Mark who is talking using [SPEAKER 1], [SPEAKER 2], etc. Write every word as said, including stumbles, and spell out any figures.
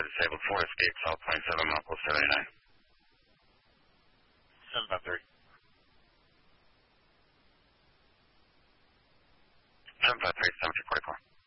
[SPEAKER 1] disabled four, escape South twenty-seven, Malco seventy-nine.
[SPEAKER 2] seven five three.
[SPEAKER 1] seven five three, seven two forty-four.